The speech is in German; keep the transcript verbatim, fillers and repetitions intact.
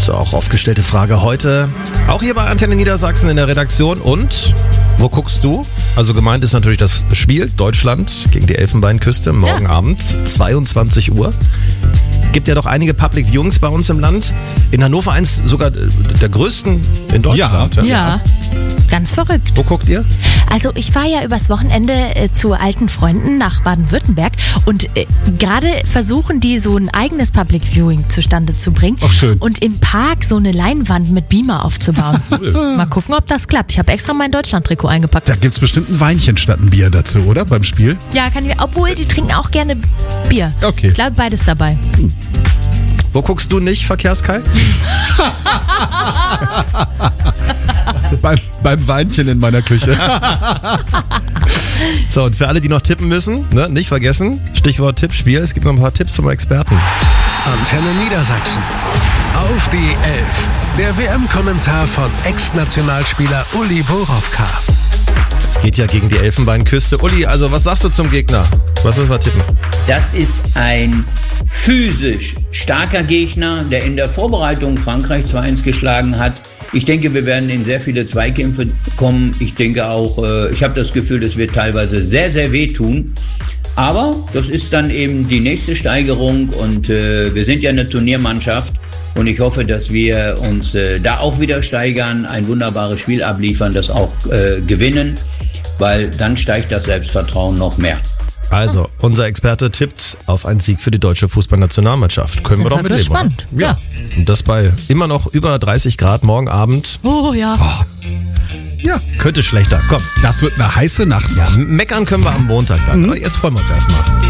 So, auch oft gestellte Frage heute. Auch hier bei Antenne Niedersachsen in der Redaktion. Und wo guckst du? Also gemeint ist natürlich das Spiel Deutschland gegen die Elfenbeinküste morgen ja. Abend, zweiundzwanzig Uhr. Gibt ja doch einige Public Viewings bei uns im Land. In Hannover eins sogar der größten in Deutschland. Ja, ja. Ganz verrückt. Wo guckt ihr? Also ich fahre ja übers Wochenende äh, zu alten Freunden nach Baden-Württemberg und äh, gerade versuchen die so ein eigenes Public Viewing zustande zu bringen. Ach, schön. Und im Park so eine Leinwand mit Beamer aufzubauen. Cool. Mal gucken, ob das klappt. Ich habe extra mein Deutschland-Trikot eingepackt. Da gibt's bestimmt ein Weinchen statt ein Bier dazu, oder? Beim Spiel? Ja, kann ich. Obwohl, die trinken auch gerne Bier. Okay. Ich glaube, beides dabei. Hm. Wo guckst du nicht, Verkehrskai? beim, beim Weinchen in meiner Küche. So, und für alle, die noch tippen müssen, ne, nicht vergessen, Stichwort Tippspiel, es gibt noch ein paar Tipps zum Experten. Antenne Niedersachsen. Auf die Elf. Der W M-Kommentar von Ex-Nationalspieler Uli Borowka. Es geht ja gegen die Elfenbeinküste. Uli, also was sagst du zum Gegner? Was müssen wir tippen? Das ist ein physisch starker Gegner, der in der Vorbereitung Frankreich zwei eins geschlagen hat. Ich denke, wir werden in sehr viele Zweikämpfe kommen. Ich denke auch, äh, ich habe das Gefühl, es wird teilweise sehr, sehr wehtun. Aber das ist dann eben die nächste Steigerung und äh, wir sind ja eine Turniermannschaft. Und ich hoffe, dass wir uns äh, da auch wieder steigern, ein wunderbares Spiel abliefern, das auch äh, gewinnen, weil dann steigt das Selbstvertrauen noch mehr. Also, unser Experte tippt auf einen Sieg für die deutsche Fußballnationalmannschaft. Können wir doch mitleben, spannend. Oder? Ja. Und das bei immer noch über dreißig Grad morgen Abend. Oh ja. Oh. Ja, könnte schlechter. Komm, das wird eine heiße Nacht. Ja, meckern können wir am Montag dann. Mhm. Aber jetzt freuen wir uns erstmal.